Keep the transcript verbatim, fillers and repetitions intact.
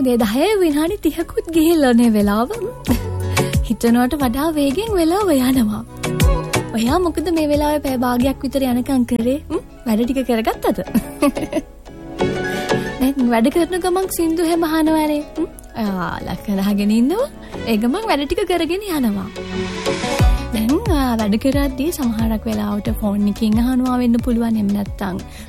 උදේ දහය විනාඩි තිහකුත් ගිහිල්ලානේ වෙලාව. හිතනවට වඩා වේගෙන් වෙලාව යනවා. ඔයා මොකද මේ වෙලාවේ පැය භාගයක් විතර යනකම් කරේ? වැඩ ටික කරගත්තද? දැන් වැඩ කරන ගමන් සින්දු හැම අහනවානේ. ආ ලක්කනහගෙන ඉන්නවා. ඒ ගමන් වැඩ ටික කරගෙන යනවා. දැන් වැඩ කරද්දී සමහරක් වෙලාවට ෆෝන් එකකින් අහනවා වෙන්න පුළුවන්. එහෙම නැත්නම්